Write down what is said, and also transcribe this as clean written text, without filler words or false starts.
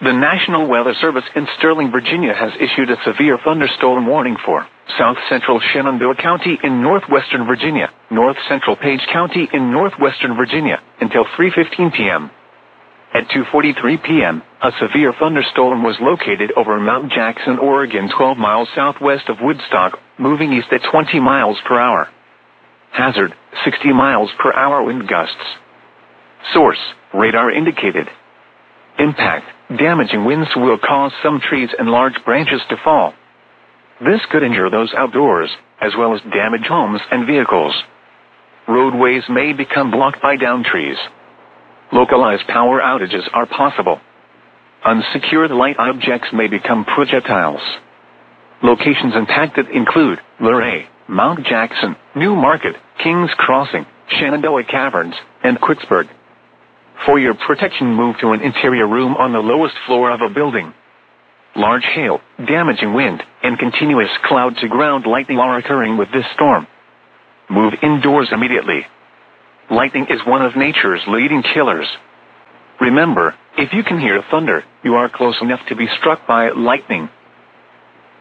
The National Weather Service in Sterling, Virginia has issued a severe thunderstorm warning for South Central Shenandoah County in northwestern Virginia, North Central Page County in northwestern Virginia, until 3:15 p.m. At 2:43 p.m., a severe thunderstorm was located over Mount Jackson, Oregon, 12 miles southwest of Woodstock, moving east at 20 miles per hour. Hazard, 60 miles per hour wind gusts. Source, radar indicated. Impact, damaging winds will cause some trees and large branches to fall. This could injure those outdoors, as well as damage homes and vehicles. Roadways may become blocked by downed trees. Localized power outages are possible. Unsecured light objects may become projectiles. Locations impacted include Luray, Mount Jackson, New Market, Kings Crossing, Shenandoah Caverns, and Quicksburg. For your protection, move to an interior room on the lowest floor of a building. Large hail, damaging wind, and continuous cloud-to-ground lightning are occurring with this storm. Move indoors immediately. Lightning is one of nature's leading killers. Remember, if you can hear thunder, you are close enough to be struck by lightning.